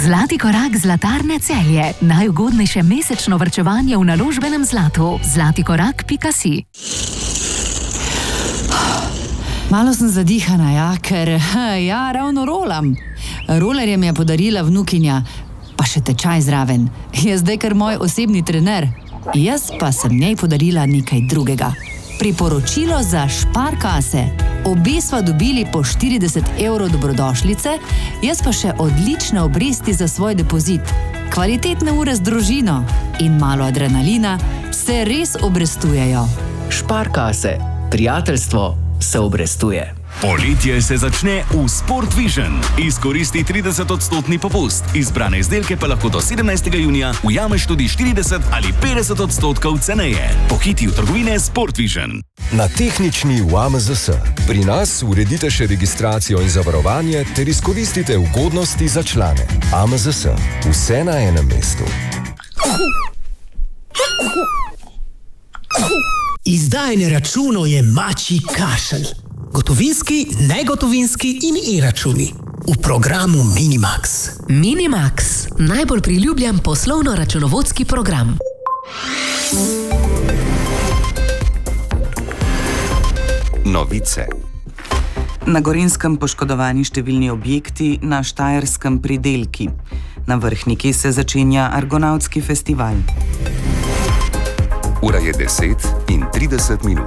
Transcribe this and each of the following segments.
Zlati korak Zlatarne Celje. Najugodnejše mesečno varčevanje v naložbenem zlatu. Zlatikorak.si. Malo sem zadihana, ker ravno rolam. Rolerje mi je podarila vnukinja, pa še tečaj zraven. Je zdaj kar moj osebni trener. Jaz pa sem njej podarila nekaj drugega. Priporočilo za Sparkasse. Obe sva dobili po 40 € dobrodošlice, jaz pa še odlične obresti za svoj depozit. Kvalitetne ure z družino in malo adrenalina se res obrestujejo. Sparkasse. Prijateljstvo se obrestuje. Poletje se začne v Sport Vision. Izkoristi 30% popust. Izbrane izdelke pa lahko do 17. junija ujameš tudi 40 ali 50% ceneje. Pohiti v trgovine Sport Vision. Na tehnični v AMZS. Pri nas uredite še registracijo in zavarovanje ter izkoristite ugodnosti za člane. AMZS. Vse na enem mestu. Izdajanje računov je mačji kašelj. Gotovinski, negotovinski in e-računi. V programu Minimax. Minimax. Najbolj priljubljen poslovno-računovodski program. Novice. Na Gorenjskem poškodovani številni objekti, na Štajerskem pridelki. Na Vrhniki se začenja Argonavtski festival. Ura je 10:30.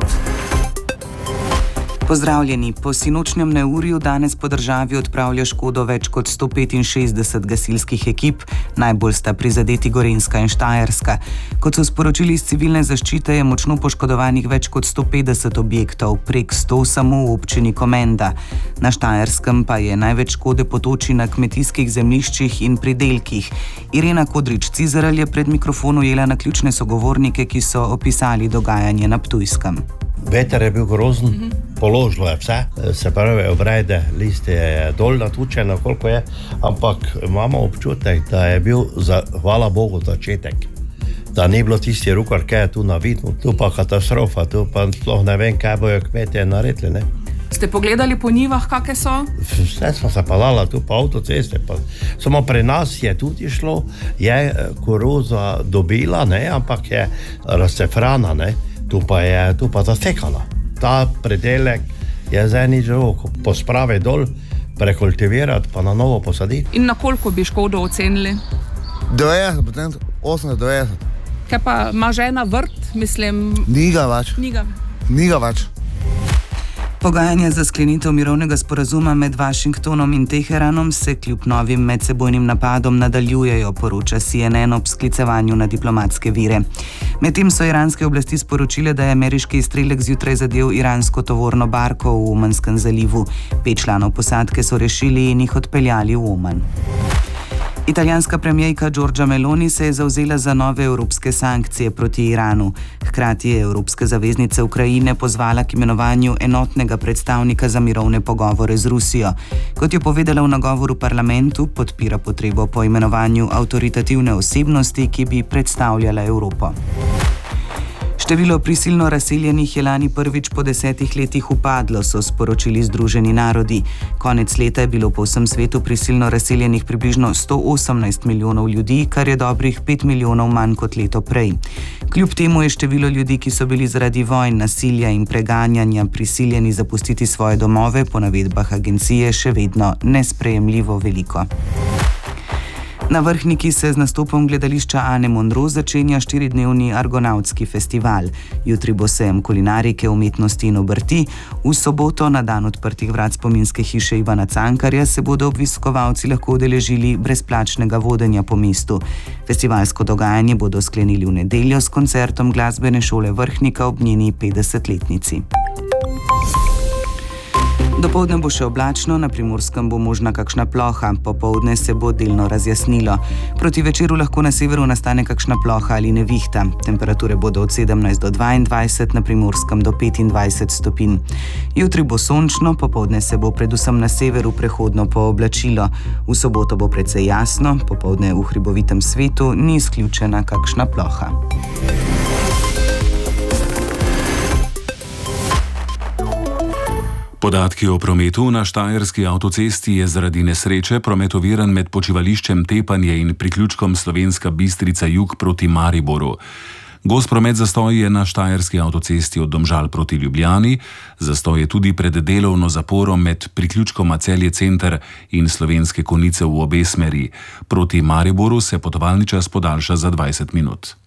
Pozdravljeni. Po sinočnjem neurju danes po državi odpravlja škodo več kot 165 gasilskih ekip, najbolj sta prizadeti Gorenjska in Štajerska. Kot so sporočili iz civilne zaščite, je močno poškodovanih več kot 150 objektov, prek 100 samo v občini Komenda. Na Štajerskem pa je največ škode potoči na kmetijskih zemljiščih in pridelkih. Irena Kodrič-Cizarel je pred mikrofon ujela naključne sogovornike, ki so opisali dogajanje na Ptujskem. Veter je bil grozen, položilo je vse, se pravi obrejde, liste je dol natučeno, koliko je, ampak imamo občutek, da je bil, hvala Bogu, začetek. Da ni bilo tisti rukar, kaj je tu na vidno, tu pa katastrofa, tu pa sploh ne vem, kaj bojo kmetje naredili, ne. Ste pogledali po njivah, kakve so? Vse smo se palala, tu pa avtoceste, pa samo pri nas je tudi šlo, je koruza dobila, ne, ampak je razcefrana, ne. Tu pa zasekala. Ta predelek je zdaj nič drugo, pospravi dol, prekultivirati, pa na novo posaditi. In na koliko bi škodo ocenili? 90%, 80-90%. Kaj pa ima žena vrt, mislim? Ni ga več. Pogajanja za sklenitev mirovnega sporazuma med Washingtonom in Teheranom se kljub novim medsebojnim napadom nadaljujejo, poroča CNN ob sklicevanju na diplomatske vire. Medtem so iranske oblasti sporočile, da je ameriški izstrelek zjutraj zadel iransko tovorno barko v Omanskem zalivu. 5 članov posadke so rešili in jih odpeljali v Oman. Italijanska premijerka Giorgia Meloni se je zavzela za nove evropske sankcije proti Iranu. Hkrati je evropske zaveznice Ukrajine pozvala k imenovanju enotnega predstavnika za mirovne pogovore z Rusijo. Kot je povedala v nagovoru parlamentu, podpira potrebo po imenovanju avtoritativne osebnosti, ki bi predstavljala Evropo. Število prisilno razseljenih je lani prvič po 10 letih upadlo, so sporočili Združeni narodi. Konec leta je bilo po vsem svetu prisilno razseljenih približno 118 milijonov ljudi, kar je dobrih 5 milijonov manj kot leto prej. Kljub temu je število ljudi, ki so bili zaradi vojn, nasilja in preganjanja prisiljeni zapustiti svoje domove, po navedbah agencije še vedno nesprejemljivo veliko. Na Vrhniki se z nastopom gledališča Ane Monro začenja 4-dnevni Argonavtski festival. Jutri bo sejem kulinarike, umetnosti in obrti. V soboto, na dan odprtih vrat spominske hiše Ivana Cankarja, se bodo obiskovalci lahko udeležili brezplačnega vodenja po mestu. Festivalsko dogajanje bodo sklenili v nedeljo s koncertom glasbene šole Vrhnika ob njeni 50-letnici. Dopoldne bo še oblačno, na Primorskem bo možna kakšna ploha, popoldne se bo delno razjasnilo. Proti večeru lahko na severu nastane kakšna ploha ali nevihta. Temperature bodo od 17 do 22, na Primorskem do 25 stopinj. Jutri bo sončno, popoldne se bo predvsem na severu prehodno pooblačilo. V soboto bo precej jasno, popoldne v hribovitem svetu ni izključena kakšna ploha. Podatki o prometu na štajerski avtocesti je zaradi nesreče promet oviran med počivališčem Tepanje in priključkom Slovenska Bistrica jug proti Mariboru. Gost promet zastoj je na štajerski avtocesti od Domžal proti Ljubljani, zastoj je tudi pred delovno zaporo med priključkom Celje center in Slovenske Konjice v obe smeri. Proti Mariboru se potovalni čas podaljša za 20 minut.